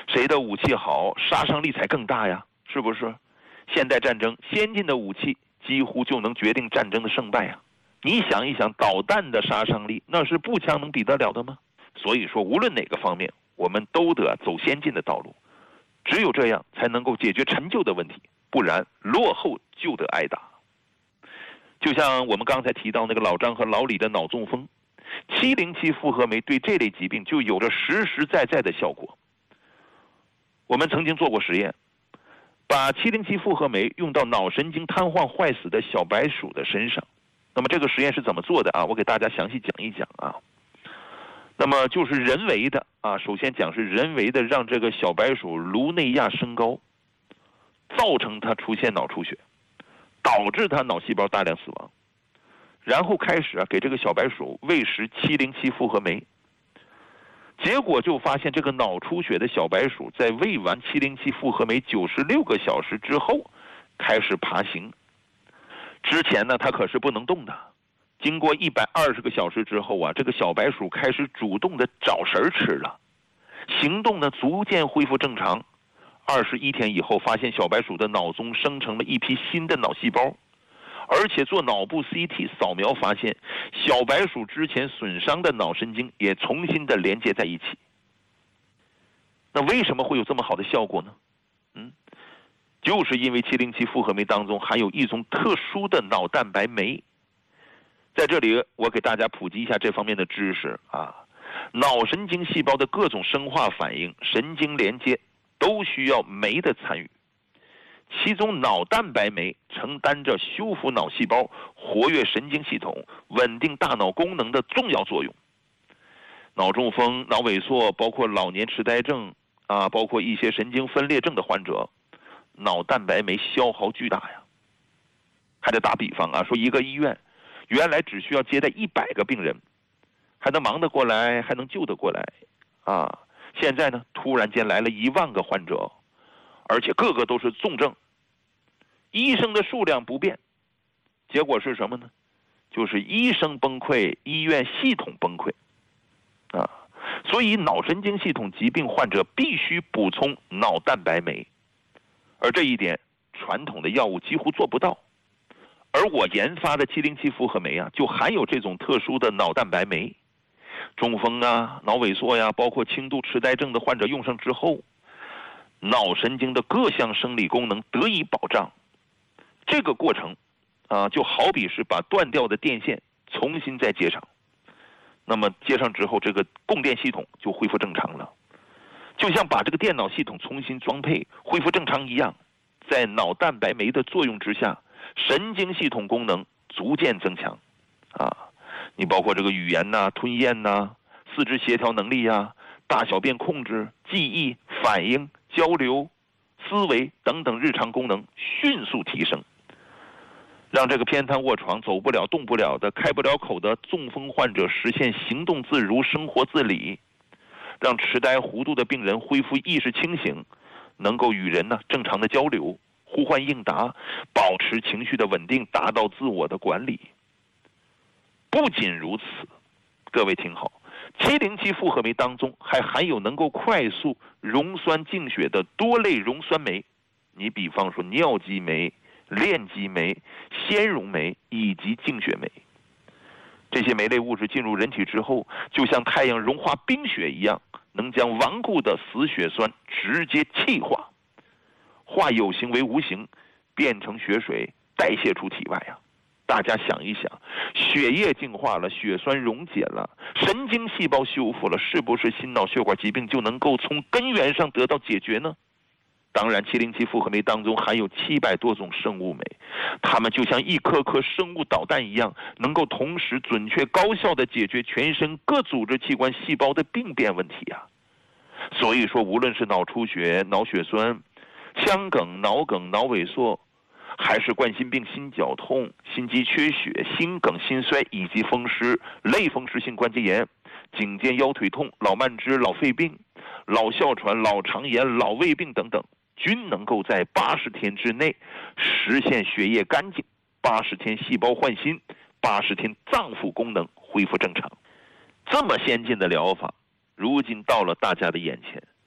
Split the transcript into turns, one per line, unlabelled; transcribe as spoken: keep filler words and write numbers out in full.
谁的武器好，杀伤力才更大呀，是不是？现代战争，先进的武器几乎就能决定战争的胜败呀。你想一想，导弹的杀伤力，那是步枪能比得了的吗？所以说，无论哪个方面，我们都得走先进的道路，只有这样才能够解决陈旧的问题，不然落后就得挨打。就像我们刚才提到那个老张和老李的脑中风，七零七复合酶对这类疾病就有着实实在在的效果。我们曾经做过实验，把七零七复合酶用到脑神经瘫痪坏死的小白鼠的身上。那么这个实验是怎么做的啊？我给大家详细讲一讲啊。那么就是人为的啊，首先讲是人为的让这个小白鼠颅内压升高，造成它出现脑出血，导致它脑细胞大量死亡。然后开始啊给这个小白鼠喂食七零七复合酶，结果就发现这个脑出血的小白鼠在喂完七零七复合酶九十六个小时之后开始爬行。之前呢它可是不能动的，经过一百二十个小时之后啊，这个小白鼠开始主动的找食儿吃了，行动呢逐渐恢复正常。二十一天以后，发现小白鼠的脑中生成了一批新的脑细胞，而且做脑部 C T 扫描发现，小白鼠之前损伤的脑神经也重新的连接在一起。那为什么会有这么好的效果呢？嗯，就是因为七零七复合酶当中含有一种特殊的脑蛋白酶。在这里我给大家普及一下这方面的知识啊，脑神经细胞的各种生化反应、神经连接都需要酶的参与，其中脑蛋白酶承担着修复脑细胞、活跃神经系统、稳定大脑功能的重要作用。脑中风、脑萎缩，包括老年痴呆症啊，包括一些神经分裂症的患者，脑蛋白酶消耗巨大呀。还得打比方啊，说一个医院原来只需要接待一百个病人，还能忙得过来，还能救得过来啊。现在呢，突然间来了一万个患者，而且个个都是重症，医生的数量不变，结果是什么呢？就是医生崩溃，医院系统崩溃啊。所以脑神经系统疾病患者必须补充脑蛋白酶，而这一点传统的药物几乎做不到。而我研发的七零七复合酶啊，就含有这种特殊的脑蛋白酶。中风啊、脑萎缩呀、包括轻度痴呆症的患者用上之后，脑神经的各项生理功能得以保障。这个过程啊，就好比是把断掉的电线重新再接上。那么接上之后，这个供电系统就恢复正常了，就像把这个电脑系统重新装配恢复正常一样。在脑蛋白酶的作用之下，神经系统功能逐渐增强啊，你包括这个语言呐、吞咽呐、四肢协调能力呀、大小便控制、记忆、反应、交流、思维等等日常功能迅速提升，让这个偏瘫卧床、走不了、动不了的、开不了口的中风患者实现行动自如、生活自理，让痴呆糊涂的病人恢复意识清醒，能够与人呢正常的交流、呼唤应答，保持情绪的稳定，达到自我的管理。不仅如此，各位听好，七零七复合酶当中还含有能够快速溶栓净血的多类溶栓酶，你比方说尿激酶、链激酶、纤溶酶以及净血酶。这些酶类物质进入人体之后，就像太阳融化冰雪一样，能将顽固的死血栓直接气化，化有形为无形，变成血水代谢出体外呀。大家想一想，血液净化了，血栓溶解了，神经细胞修复了，是不是心脑血管疾病就能够从根源上得到解决呢？当然，七零七复合酶当中含有七百多种生物酶，它们就像一颗颗生物导弹一样，能够同时准确高效地解决全身各组织器官细胞的病变问题啊。所以说，无论是脑出血、脑血栓、腔梗、脑梗、脑萎缩，还是冠心病、心绞痛、心肌缺血、心梗、心衰以及风湿、类风湿性关节炎、颈肩腰腿痛、老慢支、老肺病、老哮喘、老肠炎、老胃病等等，均能够在八十天之内实现血液干净，八十天细胞换新，八十天脏腑功能恢复正常。这么先进的疗法，如今到了大家的眼前。